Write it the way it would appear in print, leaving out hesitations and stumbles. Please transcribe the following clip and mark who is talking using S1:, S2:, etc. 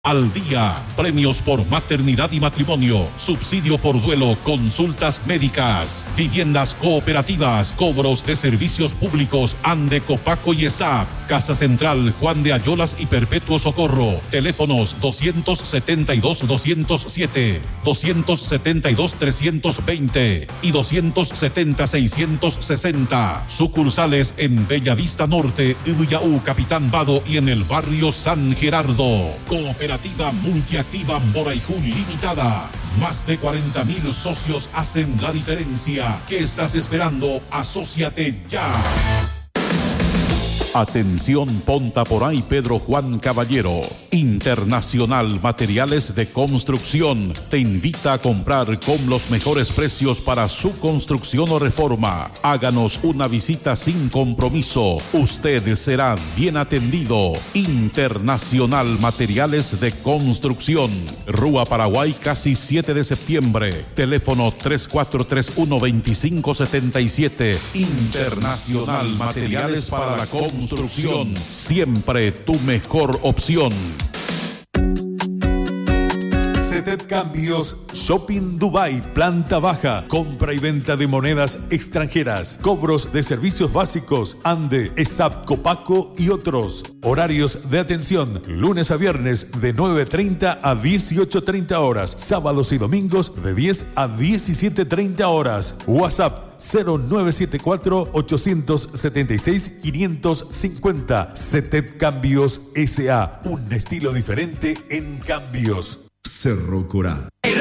S1: Al día, premios por maternidad y matrimonio, subsidio por duelo, consultas médicas, viviendas cooperativas, cobros de servicios públicos, Ande, Copaco y ESAP, Casa Central, Juan de Ayolas y Perpetuo Socorro, teléfonos 272-207, 272-320 y 270-660, sucursales en Bellavista Norte, Ubiaú, Capitán Vado y en el barrio San Gerardo. Cooperativa Multiactiva Moraijún Limitada. Más de 40,000 socios hacen la diferencia. ¿Qué estás esperando? Asóciate ya. Atención Ponta por ahí Pedro Juan Caballero. Internacional Materiales de Construcción te invita a comprar con los mejores precios para su construcción o reforma. Háganos una visita sin compromiso. Usted será bien atendido. Internacional Materiales de Construcción. Rúa Paraguay, casi 7 de septiembre. Teléfono 3431-2577. Internacional Materiales para la Construcción. Siempre tu mejor opción.
S2: CETEP Cambios Shopping Dubai, planta baja, compra y venta de monedas extranjeras, cobros de servicios básicos, Ande, ESAP, Copaco y otros. Horarios de atención, lunes a viernes de 9:30 a 18:30 horas, sábados y domingos de 10 a 17:30 horas. WhatsApp 0974-876-550. CETEP Cambios S.A. Un estilo diferente en cambios.
S3: Cerro Corá.